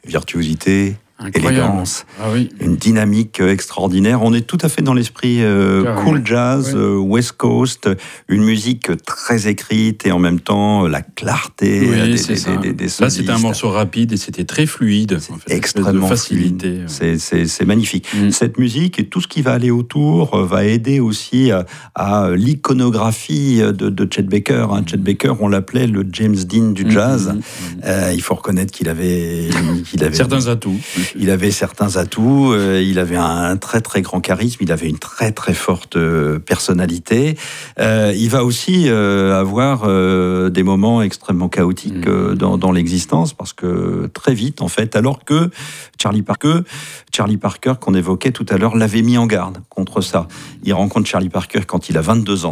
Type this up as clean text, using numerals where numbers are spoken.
virtuosité, incroyable. Élégance, Oui. une dynamique extraordinaire. On est tout à fait dans l'esprit cool jazz, West Coast, une musique très écrite et en même temps la clarté des solistes. Là, c'était un morceau rapide et c'était très fluide. C'est extrêmement facilité. C'est magnifique. Cette musique et tout ce qui va aller autour va aider aussi à l'iconographie de Chet Baker. Chet Baker, on l'appelait le James Dean du jazz. Il faut reconnaître qu'il avait certains atouts. Il avait certains atouts, il avait un très très grand charisme, il avait une très très forte personnalité. Il va aussi avoir des moments extrêmement chaotiques dans l'existence, parce que très vite, en fait, alors que Charlie Parker, qu'on évoquait tout à l'heure, l'avait mis en garde contre ça. Il rencontre Charlie Parker quand il a 22 ans.